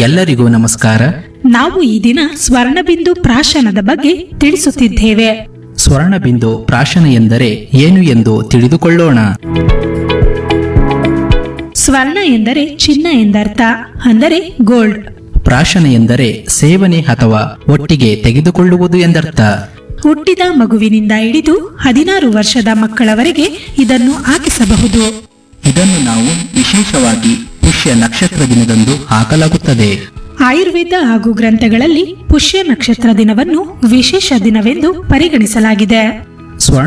ಎಲ್ಲರಿಗೂ ನಮಸ್ಕಾರ. ನಾವು ಈ ದಿನ ಸ್ವರ್ಣಬಿಂದು ಪ್ರಾಶನದ ಬಗ್ಗೆ ತಿಳಿಸುತ್ತಿದ್ದೇವೆ. ಸ್ವರ್ಣಬಿಂದು ಪ್ರಾಶನ ಎಂದರೆ ಏನು ಎಂದು ತಿಳಿದುಕೊಳ್ಳೋಣ. ಸ್ವರ್ಣ ಎಂದರೆ ಚಿನ್ನ ಎಂದರ್ಥ, ಅಂದರೆ ಗೋಲ್ಡ್. ಪ್ರಾಶನ ಎಂದರೆ ಸೇವನೆ ಅಥವಾ ಒಟ್ಟಿಗೆ ತೆಗೆದುಕೊಳ್ಳುವುದು ಎಂದರ್ಥ. ಹುಟ್ಟಿದ ಮಗುವಿನಿಂದ ಹಿಡಿದು 16 ವರ್ಷದ ಮಕ್ಕಳವರೆಗೆ ಇದನ್ನು ಹಾಕಿಸಬಹುದು. ಇದನ್ನು ನಾವು ವಿಶೇಷವಾಗಿ ಪುಷ್ಯ ನಕ್ಷತ್ರ ದಿನದಂದು ಹಾಕಲಾಗುತ್ತದೆ. ಆಯುರ್ವೇದ ಹಾಗೂ ಗ್ರಂಥಗಳಲ್ಲಿ ಪುಷ್ಯ ನಕ್ಷತ್ರ ದಿನವನ್ನು ವಿಶೇಷ ದಿನವೆಂದು ಪರಿಗಣಿಸಲಾಗಿದೆ. ಸ್ವರ್ಣ